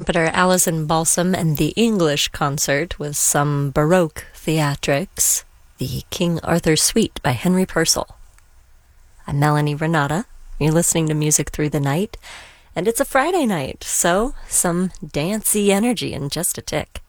trumpeter Alison Balsam and the English Concert with some Baroque theatrics, the King Arthur Suite by Henry Purcell. I'm Melanie Renata. You're listening to Music Through the Night, and it's a Friday night, so some dancey energy in just a tick.